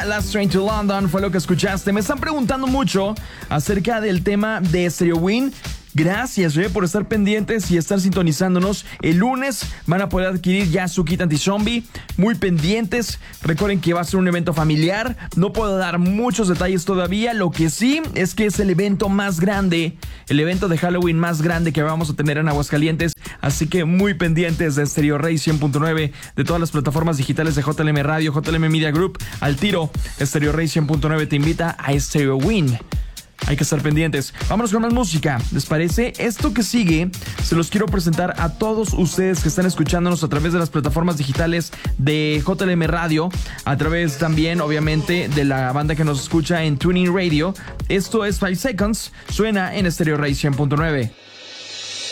Last Train to London fue lo que escuchaste. Me están preguntando mucho acerca del tema de Stereo Win. Gracias por estar pendientes y estar sintonizándonos. El lunes van a poder adquirir ya su kit anti-zombie. Muy pendientes. Recuerden que va a ser un evento familiar. No puedo dar muchos detalles todavía. Lo que sí es que es el evento más grande, el evento de Halloween más grande que vamos a tener en Aguascalientes. Así que muy pendientes de Stereo Rey 100.9, de todas las plataformas digitales de JLM Radio, JLM Media Group. Al tiro, Stereo Rey 100.9 te invita a Stereo Win. Hay que estar pendientes. Vámonos con más música. ¿Les parece? Esto que sigue se los quiero presentar a todos ustedes que están escuchándonos a través de las plataformas digitales de JLM Radio, a través también, obviamente, de la banda que nos escucha en Tuning Radio. Esto es 5 Seconds. Suena en Stereo Rey 100.9.